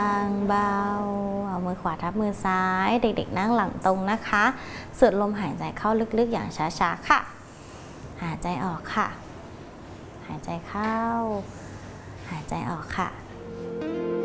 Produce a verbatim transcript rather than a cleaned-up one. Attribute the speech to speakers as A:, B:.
A: างเบาเอามือขวาทับมือซ้ายเด็กๆนั่งหลังตรงนะคะสูดลมหายใจเข้าลึกๆอย่างช้าๆค่ะหายใจออกค่ะหายใจเข้าหายใจออกค่ะ